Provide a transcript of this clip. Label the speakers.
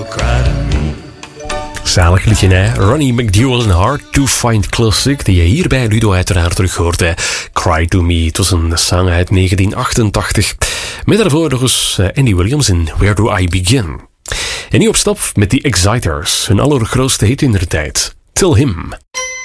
Speaker 1: Zalig liedje, hè? Ronnie McDowell en Hard to Find Classic, die je hier bij Ludo uiteraard terug hoort, hè? Cry to Me, het was een song uit 1988. Met daarvoor nog eens Andy Williams in Where Do I Begin. En nu op stap met The Exciters, hun allergrootste hit in de tijd, Till Him.